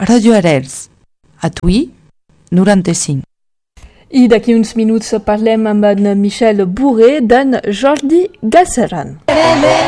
Radio Arels, a Tui, 95. I d'aquí uns minuts parlem amb en Michel Bourré d'en Jordi Galceran.